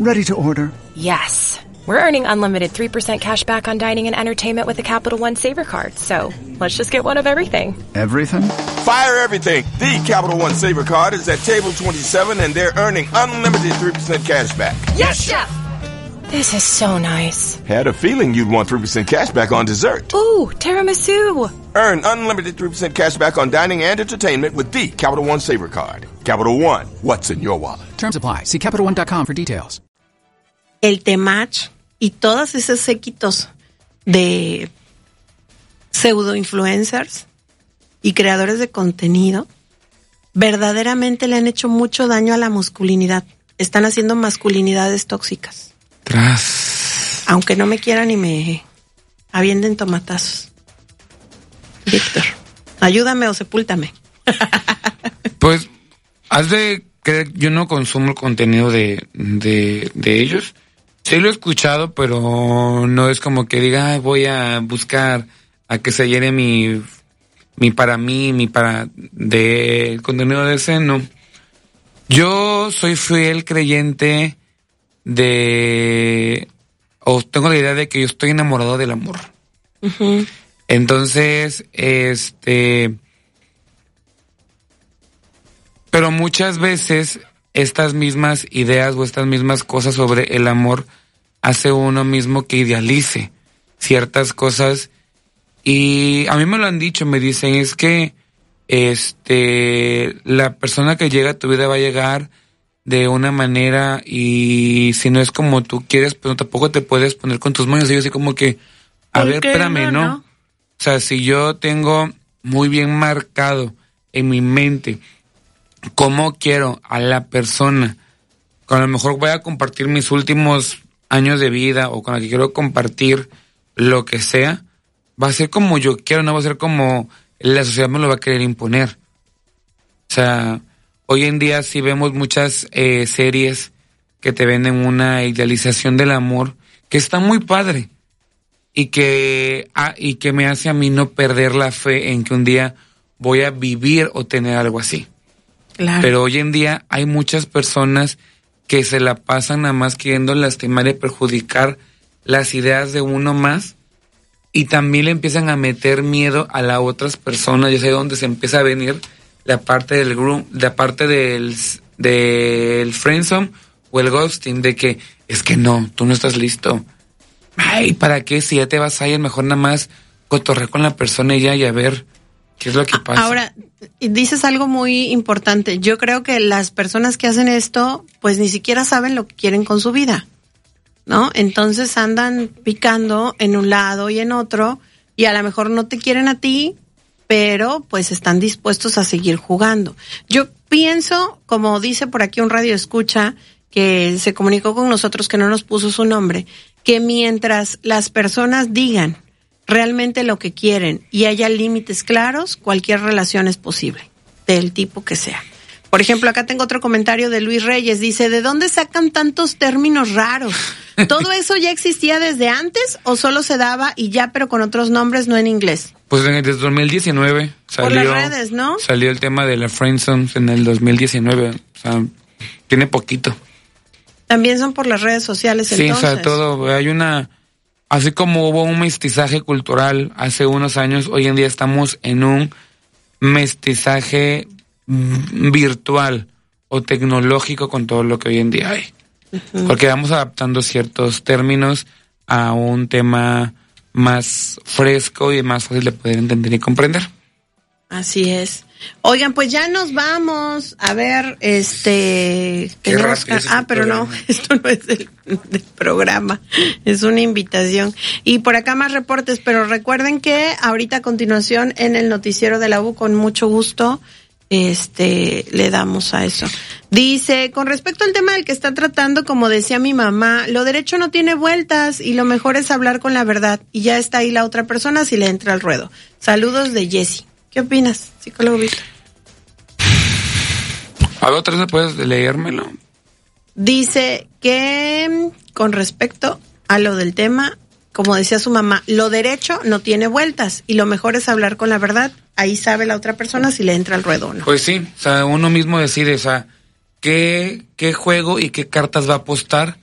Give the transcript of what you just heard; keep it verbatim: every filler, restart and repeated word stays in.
Ready to order. Yes. We're earning unlimited three percent cash back on dining and entertainment with the Capital One Saver Card. So let's just get one of everything. Everything? Fire everything. The Capital One Saver Card is at table twenty-seven and they're earning unlimited three percent cash back. Yes, Chef! This is so nice. Had a feeling you'd want three percent cash back on dessert. Ooh, tiramisu. Earn unlimited three percent cash back on dining and entertainment with the Capital One Saver Card. Capital One, what's in your wallet? Terms apply. See Capital One dot com for details. El Temach y todos esos séquitos de pseudo-influencers y creadores de contenido verdaderamente le han hecho mucho daño a la masculinidad. Están haciendo masculinidades tóxicas. Tras. Aunque no me quieran y me avienten tomatazos. Víctor, ayúdame o sepúltame. Pues, haz de creer, yo no consumo el contenido de, de, de ellos. Sí lo he escuchado, pero no es como que diga, ay, voy a buscar a que se llene mi, mi para mí, mi para de contenido de ese, no. Yo soy fiel creyente de, o tengo la idea de que yo estoy enamorado del amor. Uh-huh. Entonces, este, pero muchas veces estas mismas ideas o estas mismas cosas sobre el amor hace uno mismo que idealice ciertas cosas. Y a mí me lo han dicho, me dicen, es que este la persona que llega a tu vida va a llegar de una manera y si no es como tú quieres, pues tampoco te puedes poner con tus manos. Y yo así como que, a ver, espérame, ¿no? ¿no? O sea, si yo tengo muy bien marcado en mi mente cómo quiero a la persona, con a lo mejor voy a compartir mis últimos años de vida o con la que quiero compartir lo que sea, va a ser como yo quiero, no va a ser como la sociedad me lo va a querer imponer. O sea, hoy en día sí vemos muchas eh, series que te venden una idealización del amor que está muy padre y que, ah, y que me hace a mí no perder la fe en que un día voy a vivir o tener algo así. Claro. Pero hoy en día hay muchas personas que se la pasan nada más queriendo lastimar y perjudicar las ideas de uno más y también le empiezan a meter miedo a las otras personas. Ya sé dónde se empieza a venir la parte del grupo, la parte del, del friendzone o el ghosting, de que es que no, tú no estás listo. Ay, ¿para qué? Si ya te vas a ir, mejor nada más cotorrear con la persona y ya y a ver qué es lo que pasa. Ahora, dices algo muy importante. Yo creo que las personas que hacen esto, pues ni siquiera saben lo que quieren con su vida, ¿no? Entonces andan picando en un lado y en otro, y a lo mejor no te quieren a ti, pero pues están dispuestos a seguir jugando. Yo pienso, como dice por aquí un radio escucha, que se comunicó con nosotros, que no nos puso su nombre, que mientras las personas digan realmente lo que quieren y haya límites claros, cualquier relación es posible, del tipo que sea. Por ejemplo, acá tengo otro comentario de Luis Reyes, dice, ¿de dónde sacan tantos términos raros? ¿Todo eso ya existía desde antes o solo se daba y ya, pero con otros nombres, no en inglés? Pues en el dos mil diecinueve salió, por las redes, ¿no? Salió el tema de la friendzone en el dos mil diecinueve, o sea, tiene poquito. También son por las redes sociales, sí, entonces. Sí, o sea, todo, hay una... Así como hubo un mestizaje cultural hace unos años, hoy en día estamos en un mestizaje virtual o tecnológico con todo lo que hoy en día hay. Uh-huh. Porque vamos adaptando ciertos términos a un tema más fresco y más fácil de poder entender y comprender. Así es. Oigan, pues ya nos vamos. A ver, este... Tenemos, ah, ah, pero programa. No, esto no es del, del programa. Es una invitación. Y por acá más reportes, pero recuerden que ahorita a continuación en el noticiero de la U, con mucho gusto, este, le damos a eso. Dice, con respecto al tema del que está tratando, como decía mi mamá, lo derecho no tiene vueltas y lo mejor es hablar con la verdad. Y ya está ahí la otra persona si le entra al ruedo. Saludos de Jessy. ¿Qué opinas, psicólogo Víctor? A ver, otra vez puedes leérmelo. Dice que con respecto a lo del tema, como decía su mamá, lo derecho no tiene vueltas y lo mejor es hablar con la verdad. Ahí sabe la otra persona si le entra el ruedo o no. Pues sí, o sea, uno mismo decide, o sea, qué, qué juego y qué cartas va a apostar